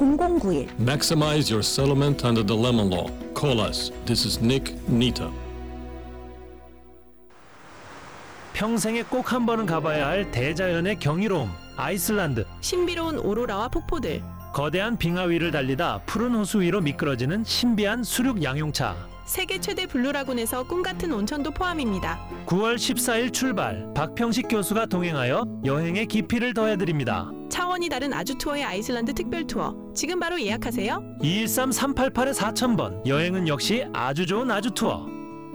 00091. Maximize your settlement under the Lemon Law. Call us. This is Nick Nita. 평생에 꼭 한 번은 가봐야 할 대자연의 경이로움, 아이슬란드. 신비로운 오로라와 폭포들. 거대한 빙하 위를 달리다 푸른 호수 위로 미끄러지는 신비한 수륙 양용차. 세계 최대 블루라군에서 꿈같은 온천도 포함입니다. 9월 14일 출발, 박평식 교수가 동행하여 여행의 깊이를 더해드립니다. 차원이 다른 아주 투어의 아이슬란드 특별 투어. 지금 바로 예약하세요. 213-388-4000번. 여행은 역시 아주 좋은 아주 투어.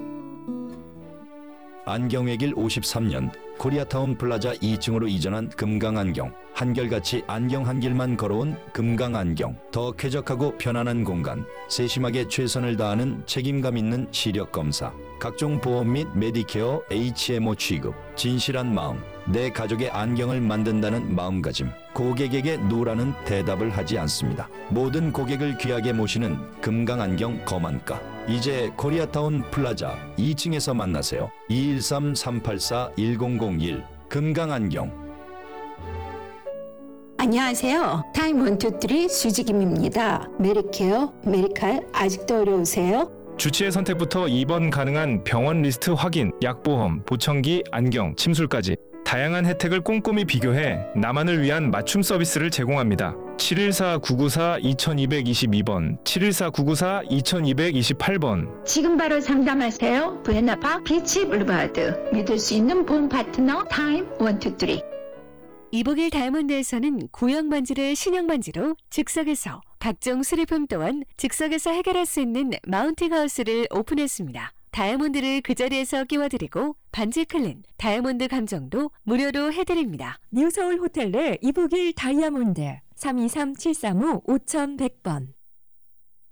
안경의 길 53년 코리아타운 플라자 2층으로 이전한 금강안경. 한결같이 안경 한 길만 걸어온 금강안경. 더 쾌적하고 편안한 공간. 세심하게 최선을 다하는 책임감 있는 시력 검사. 각종 보험 및 메디케어 HMO 취급. 진실한 마음. 내 가족의 안경을 만든다는 마음가짐. 고객에게 노라는 대답을 하지 않습니다. 모든 고객을 귀하게 모시는 금강안경 거만가. 이제 코리아타운 플라자 2층에서 만나세요. 213-384-1001 금강안경. 안녕하세요. 타임 123 수지김입니다. 메리케어, 메리칼 아직도 어려우세요? 주치의 선택부터 입원 가능한 병원 리스트 확인, 약보험, 보청기, 안경, 침술까지 다양한 혜택을 꼼꼼히 비교해 나만을 위한 맞춤 서비스를 제공합니다. 714-994-2222번, 714-994-2228번. 지금 바로 상담하세요. 부에나파 비치 블루바드. 믿을 수 있는 보험 파트너 타임 123. 이복일 다이아몬드에서는 구형 반지를 신형 반지로 즉석에서, 각종 수리품 또한 즉석에서 해결할 수 있는 마운팅 하우스를 오픈했습니다. 다이아몬드를 그 자리에서 끼워드리고 반지 클린, 다이아몬드 감정도 무료로 해드립니다. 뉴서울 호텔 내 이복일 다이아몬드 323-735-5100번.